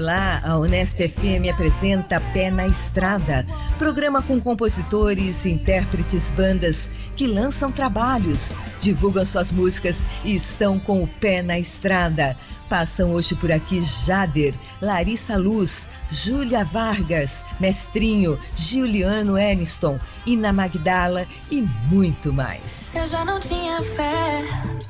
Olá, a Unesp FM apresenta Pé na Estrada, programa com compositores, intérpretes, bandas que lançam trabalhos, divulgam suas músicas e estão com o pé na estrada. Passam hoje por aqui Jader, Larissa Luz, Júlia Vargas, Mestrinho, Giuliano Ernston, Ina Magdala e muito mais. Eu já não tinha fé,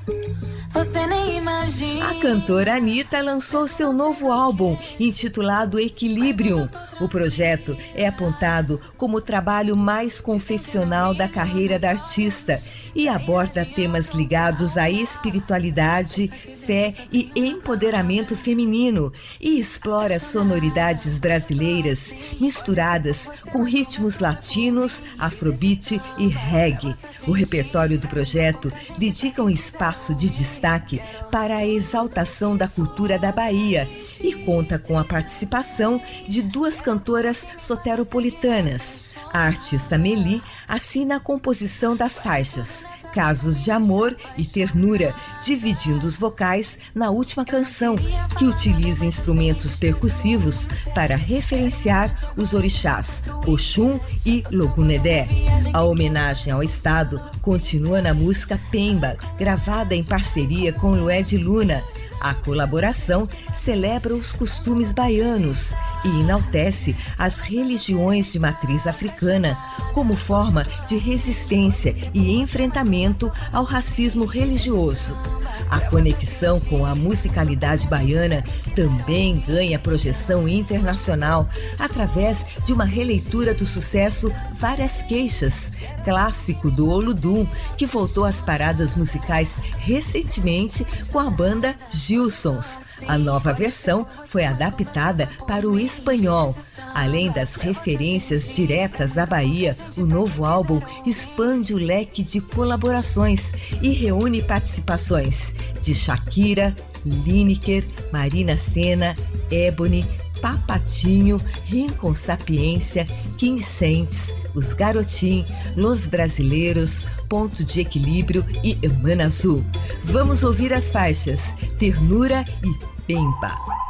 você nem imagina. A cantora Anitta lançou seu novo álbum, intitulado Equilibrium. O projeto é apontado como o trabalho mais confessional da carreira da artista e aborda temas ligados à espiritualidade, fé e empoderamento feminino e explora sonoridades brasileiras misturadas com ritmos latinos, afrobeat e reggae. O repertório do projeto dedica um espaço de destaque para a exaltação da cultura da Bahia e conta com a participação de duas cantoras soteropolitanas. A artista Meli assina a composição das faixas Casos de Amor e Ternura, dividindo os vocais na última canção, que utiliza instrumentos percussivos para referenciar os orixás Oxum e Logunedé. A homenagem ao estado continua na música Pemba, gravada em parceria com Lued Luna. A colaboração celebra os costumes baianos e enaltece as religiões de matriz africana como forma de resistência e enfrentamento ao racismo religioso. A conexão com a musicalidade baiana também ganha projeção internacional através de uma releitura do sucesso Várias Queixas, clássico do Olodum, que voltou às paradas musicais recentemente com a banda Gilsons. A nova versão foi adaptada para o espanhol. Além das referências diretas à Bahia, o novo álbum expande o leque de colaborações e reúne participações de Shakira, Lineker, Marina Sena, Ebony, Papatinho, Rincon Sapiência, Kim Saints, Os Garotim, Los Brasileiros, Ponto de Equilíbrio e Emana Azul. Vamos ouvir as faixas Ternura e Pemba.